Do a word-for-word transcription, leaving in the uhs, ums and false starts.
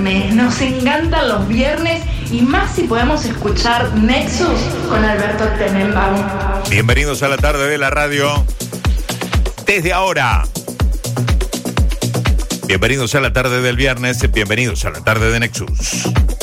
viernes, nos encantan los viernes y más si podemos escuchar Nexus con Alberto Tenenbaum. Bienvenidos a la tarde de la radio. Desde ahora. Bienvenidos a la tarde del viernes, bienvenidos a la tarde de Nexus.